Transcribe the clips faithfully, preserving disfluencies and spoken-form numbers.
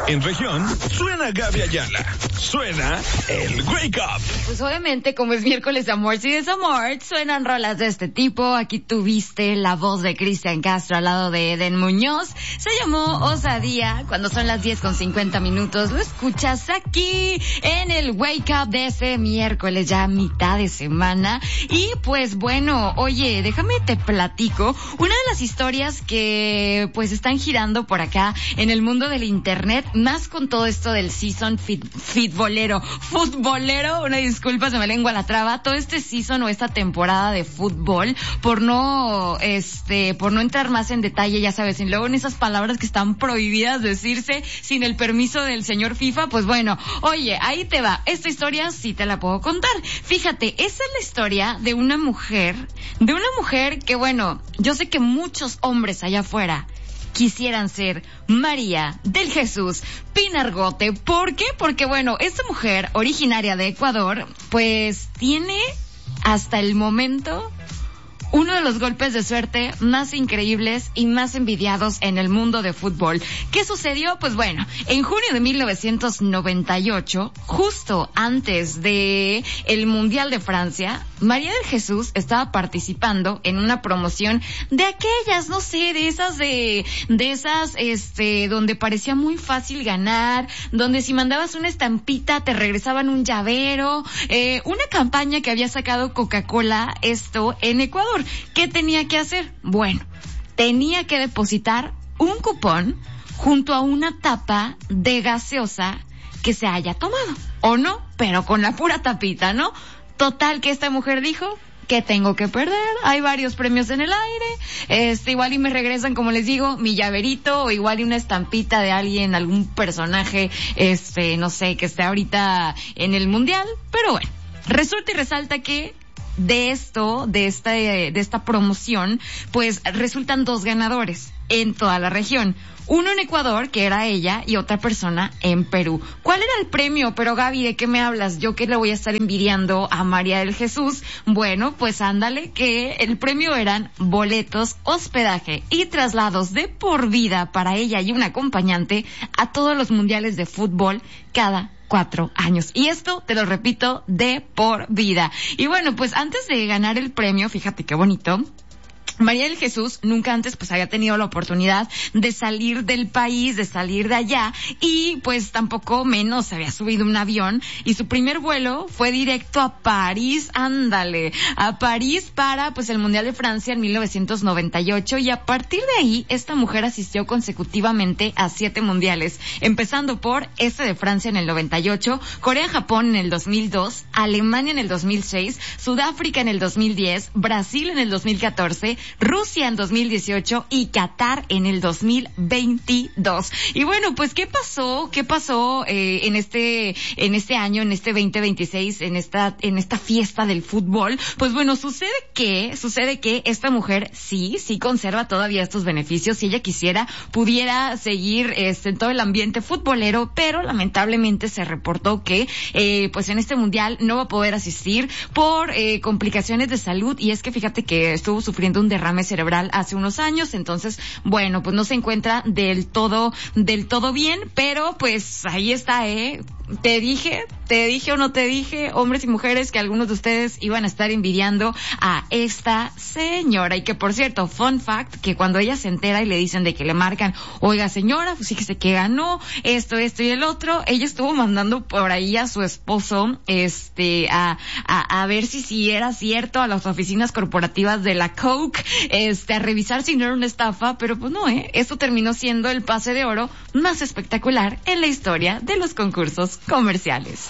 En región, suena Gaby Ayala. Suena el Wake Up. Pues obviamente, como es miércoles de amor y desamor, suenan rolas de este tipo. Aquí tuviste la voz de Cristian Castro al lado de Eden Muñoz. Se llamó Osadía. Cuando son las diez con cincuenta minutos, lo escuchas aquí en el Wake Up de ese miércoles, ya mitad de semana. Y pues bueno, oye, déjame te platico una de las historias que pues están girando por acá en el mundo del internet, más con todo esto del season fit, futbolero, futbolero, una disculpa, se me lengua la traba, todo este season o esta temporada de fútbol, por no, este, por no entrar más en detalle, ya sabes, y luego en esas palabras que están prohibidas decirse sin el permiso del señor FIFA, pues bueno, oye, ahí te va, esta historia sí te la puedo contar. Fíjate, esa es la historia de una mujer, de una mujer que bueno, yo sé que muchos hombres allá afuera quisieran ser María del Jesús Pinargote. ¿Por qué? Porque bueno, esta mujer originaria de Ecuador, pues tiene hasta el momento uno de los golpes de suerte más increíbles y más envidiados en el mundo de fútbol. ¿Qué sucedió? Pues bueno, en junio de mil novecientos noventa y ocho, justo antes de el Mundial de Francia, María del Jesús estaba participando en una promoción de aquellas, no sé, de esas de, de esas, este, donde parecía muy fácil ganar, donde si mandabas una estampita te regresaban un llavero, eh, una campaña que había sacado Coca-Cola, esto, en Ecuador. ¿Qué tenía que hacer? Bueno, tenía que depositar un cupón junto a una tapa de gaseosa que se haya tomado, o no, pero con la pura tapita, ¿no? Total, que esta mujer dijo, ¿qué tengo que perder? Hay varios premios en el aire, este, igual y me regresan, como les digo, mi llaverito, o igual y una estampita de alguien, algún personaje, este, no sé, que esté ahorita en el mundial, pero bueno, resulta y resalta que de esto, de esta, de esta promoción, pues resultan dos ganadores en toda la región. Uno en Ecuador, que era ella, y otra persona en Perú. ¿Cuál era el premio? Pero Gaby, ¿de qué me hablas? Yo que le voy a estar envidiando a María del Jesús. Bueno, pues ándale, que el premio eran boletos, hospedaje y traslados de por vida para ella y un acompañante a todos los mundiales de fútbol cada cuatro años. Y esto, te lo repito, de por vida. Y bueno, pues antes de ganar el premio, fíjate qué bonito, María del Jesús nunca antes pues había tenido la oportunidad de salir del país, de salir de allá, y pues tampoco menos había subido un avión, y su primer vuelo fue directo a París, ándale, a París para pues el Mundial de Francia en mil novecientos noventa y ocho, y a partir de ahí esta mujer asistió consecutivamente a siete mundiales, empezando por este de Francia en el noventa y ocho, Corea-Japón en el dos mil dos, Alemania en el dos mil seis, Sudáfrica en el dos mil diez, Brasil en el dos mil catorce, Rusia en dos mil dieciocho y Qatar en el dos mil veintidós. Y bueno, pues ¿qué pasó? ¿Qué pasó eh, en este en este año, en este veinte veintiséis, en esta en esta fiesta del fútbol? Pues bueno, sucede que sucede que esta mujer sí, sí conserva todavía estos beneficios. Si ella quisiera, pudiera seguir este, en todo el ambiente futbolero, pero lamentablemente se reportó que eh, pues en este mundial no va a poder asistir por eh, complicaciones de salud, y es que fíjate que estuvo sufriendo un derrame cerebral hace unos años, entonces, bueno, pues no se encuentra del todo, del todo bien, pero pues ahí está, eh, te dije, te dije o no te dije, hombres y mujeres, que algunos de ustedes iban a estar envidiando a esta señora, y que por cierto, fun fact, que cuando ella se entera y le dicen de que le marcan, oiga señora, pues fíjese que ganó esto, esto y el otro, ella estuvo mandando por ahí a su esposo, este, a, a, a ver si si era cierto, a las oficinas corporativas de la Coke, este, a revisar si no era una estafa, pero pues no, eh, esto terminó siendo el pase de oro más espectacular en la historia de los concursos comerciales.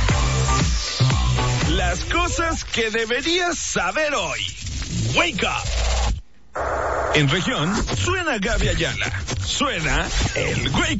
Las cosas que deberías saber hoy. Wake up. En región, suena Gaby Ayala. Suena el Wake